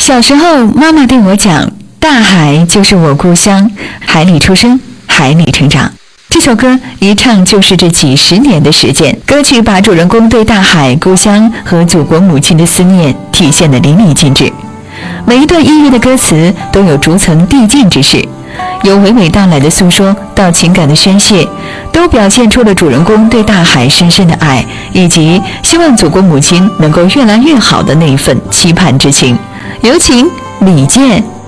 小时候，妈妈对我讲，大海就是我故乡，海里出生，海里成长。这首歌一唱就是这几十年的时间，歌曲把主人公对大海、故乡和祖国母亲的思念体现得淋漓尽致。每一段音乐的歌词都有逐层递进之势，由娓娓道来的诉说到情感的宣泄，都表现出了主人公对大海深深的爱，以及希望祖国母亲能够越来越好的那一份期盼之情。有请李健